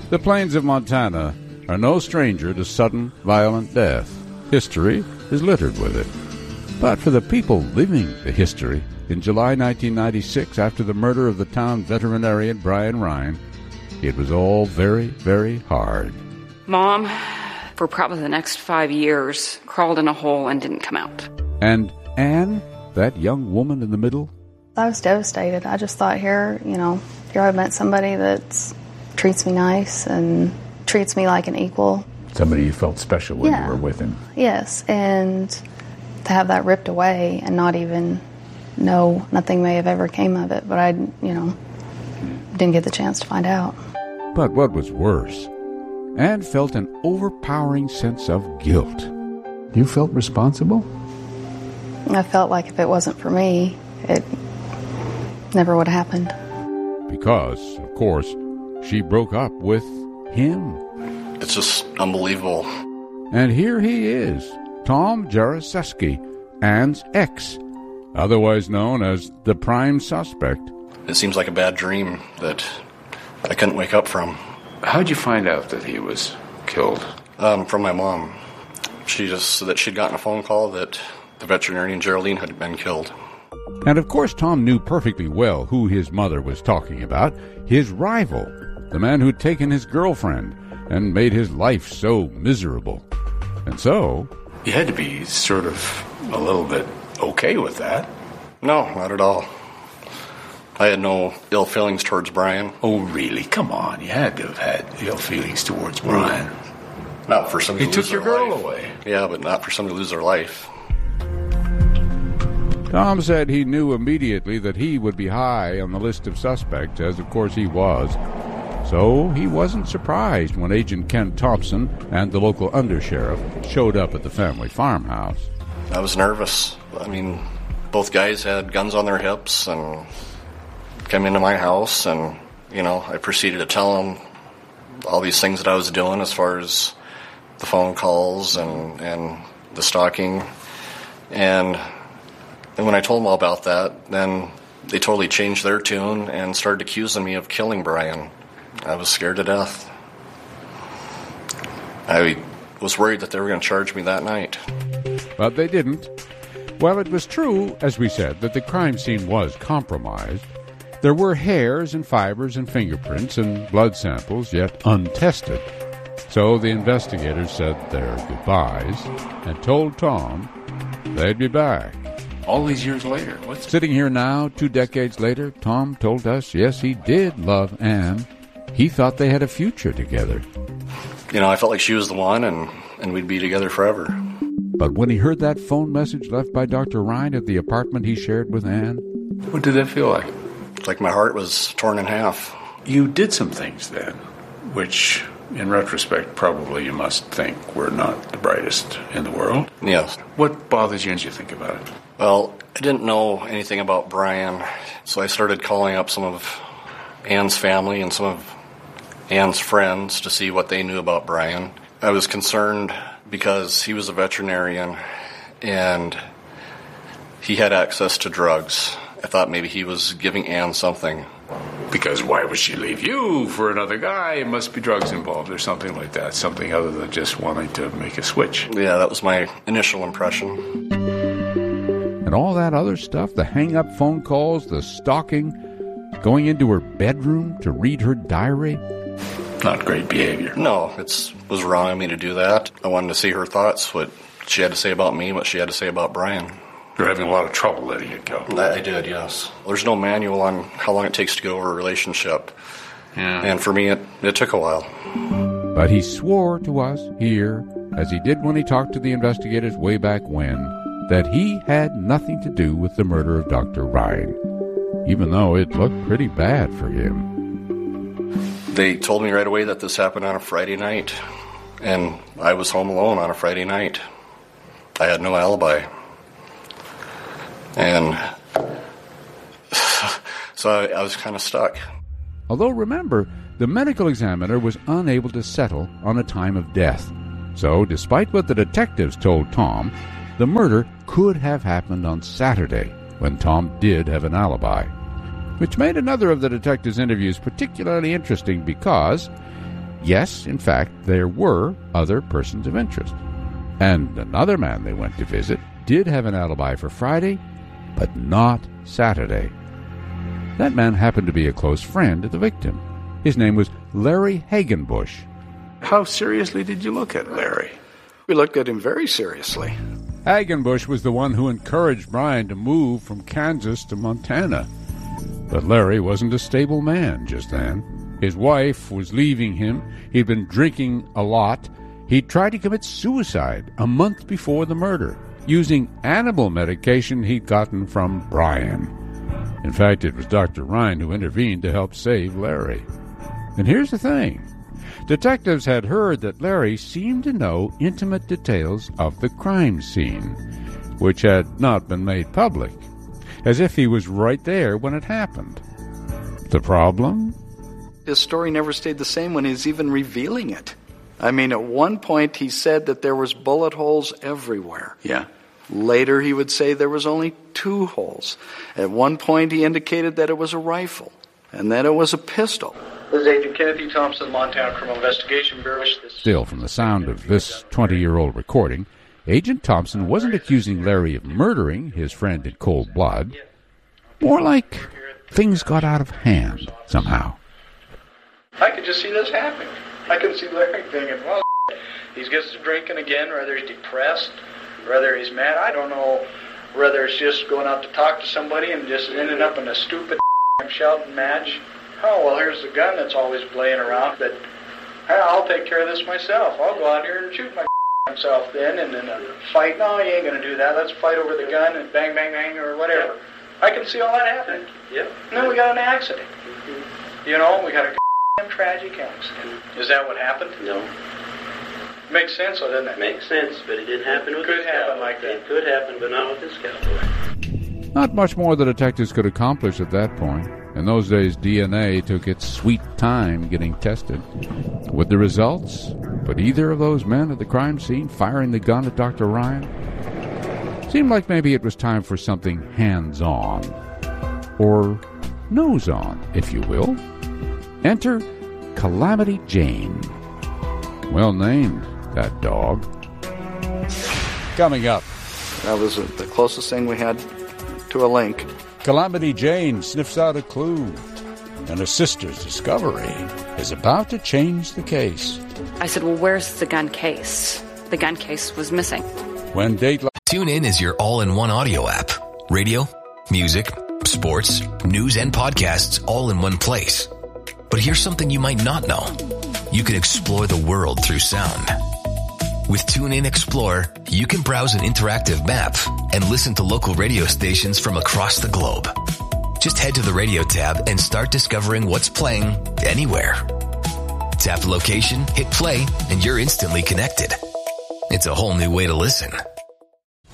The plains of Montana are no stranger to sudden, violent death. History is littered with it. But for the people living the history, in July 1996, after the murder of the town veterinarian Brian Ryan, it was all very, very hard. Mom, for probably the next 5 years, crawled in a hole and didn't come out. And Anne, that young woman in the middle? I was devastated. I just thought, here I've met somebody that treats me nice and treats me like an equal. Somebody you felt special when you were with him. Yes, and to have that ripped away and not even know, nothing may have ever came of it, but I, didn't get the chance to find out. But what was worse, Anne felt an overpowering sense of guilt. You felt responsible? I felt like if it wasn't for me, it never would have happened. Because, of course, she broke up with him. It's just unbelievable. And here he is, Tom Jaroszewski, Anne's ex, otherwise known as the prime suspect. It seems like a bad dream that I couldn't wake up from. How'd you find out that he was killed? From my mom. She just said that she'd gotten a phone call that the veterinarian Geraldine had been killed. And of course Tom knew perfectly well who his mother was talking about, his rival, the man who'd taken his girlfriend and made his life so miserable. And so... You had to be sort of a little bit okay with that. No, not at all. I had no ill feelings towards Brian. Oh, really? Come on. You had to have had ill feelings towards Brian. Not for somebody He to lose took your their girl life. away. Yeah, but not for somebody to lose their life. Tom said he knew immediately that he would be high on the list of suspects, as of course he was. So he wasn't surprised when Agent Ken Thompson and the local undersheriff showed up at the family farmhouse. I was nervous. I mean, both guys had guns on their hips and came into my house, and, I proceeded to tell them all these things that I was doing as far as the phone calls and the stalking. And when I told them all about that, then they totally changed their tune and started accusing me of killing Brian. I was scared to death. I was worried that they were going to charge me that night. But they didn't. Well, it was true, as we said, that the crime scene was compromised. There were hairs and fibers and fingerprints and blood samples yet untested. So the investigators said their goodbyes and told Tom they'd be back. All these years later. Sitting here now, 2 decades later, Tom told us, yes, he did love Anne. He thought they had a future together. I felt like she was the one, and we'd be together forever. But when he heard that phone message left by Dr. Ryan at the apartment he shared with Anne... What did that feel like? It's like my heart was torn in half. You did some things then, which, in retrospect, probably you must think were not the brightest in the world. Yes. What bothers you as you think about it? Well, I didn't know anything about Brian, so I started calling up some of Anne's family and some of Anne's friends to see what they knew about Brian. I was concerned because he was a veterinarian and he had access to drugs. I thought maybe he was giving Anne something. Because why would she leave you for another guy? It must be drugs involved or something like that. Something other than just wanting to make a switch. Yeah, that was my initial impression. And all that other stuff, the hang-up phone calls, the stalking, going into her bedroom to read her diary. Not great behavior. No, it was wrong of me to do that. I wanted to see her thoughts, what she had to say about me, what she had to say about Brian. You're having a lot of trouble letting it go. I did, yes. There's no manual on how long it takes to get over a relationship. Yeah. And for me, it took a while. But he swore to us here, as he did when he talked to the investigators way back when, that he had nothing to do with the murder of Dr. Ryan, even though it looked pretty bad for him. They told me right away that this happened on a Friday night, and I was home alone on a Friday night. I had no alibi. And so I was kind of stuck. Although, remember, the medical examiner was unable to settle on a time of death. So, despite what the detectives told Tom, the murder could have happened on Saturday, when Tom did have an alibi. Which made another of the detectives' interviews particularly interesting because yes, in fact, there were other persons of interest. And another man they went to visit did have an alibi for Friday, but not Saturday. That man happened to be a close friend of the victim. His name was Larry Hagenbush. How seriously did you look at Larry? We looked at him very seriously. Hagenbush was the one who encouraged Brian to move from Kansas to Montana. But Larry wasn't a stable man just then. His wife was leaving him. He'd been drinking a lot. He'd tried to commit suicide a month before the murder, using animal medication he'd gotten from Brian. In fact, it was Dr. Ryan who intervened to help save Larry. And here's the thing. Detectives had heard that Larry seemed to know intimate details of the crime scene, which had not been made public, as if he was right there when it happened. The problem? His story never stayed the same when he's even revealing it. I mean, at one point he said that there was bullet holes everywhere. Yeah. Later he would say there was only 2 holes. At one point he indicated that it was a rifle, and then it was a pistol. This is Agent Kennedy Thompson, Montana Criminal Investigation Bureau. Still, from the sound of this 20-year-old recording, Agent Thompson wasn't accusing Larry of murdering his friend in cold blood. More like things got out of hand somehow. I could just see this happening. I can see Larry thinking, well, he gets to drinking again, whether he's depressed, whether he's mad. I don't know whether it's just going out to talk to somebody and just ending up in a stupid shouting match. Oh, well, here's the gun that's always playing around, but I'll take care of this myself. I'll go out here and shoot myself then, and then a fight. No, you ain't going to do that. Let's fight over the gun and bang, bang, bang, or whatever. Yeah. I can see all that happening. Yeah. And then we got an accident. Mm-hmm. You know, we got a tragic accident. Is that what happened? No. Makes sense, though, doesn't it? Makes sense, but it didn't happen with this cowboy. Could happen like that. It could happen, but not with this cowboy. Not much more the detectives could accomplish at that point. In those days, DNA took its sweet time getting tested. With the results, but either of those men at the crime scene firing the gun at Dr. Ryan? Seemed like maybe it was time for something hands-on. Or nose-on, if you will. Enter Calamity Jane. Well named, that dog. Coming up. That was the closest thing we had to a link. Calamity Jane sniffs out a clue, and her sister's discovery is about to change the case. I said, well, where's the gun case? The gun case was missing. When Dateline... TuneIn is your all-in-one audio app. Radio, music, sports, news, and podcasts all in one place. But here's something you might not know. You can explore the world through sound. With TuneIn Explorer, you can browse an interactive map and listen to local radio stations from across the globe. Just head to the radio tab and start discovering what's playing anywhere. Tap the location, hit play, and you're instantly connected. It's a whole new way to listen.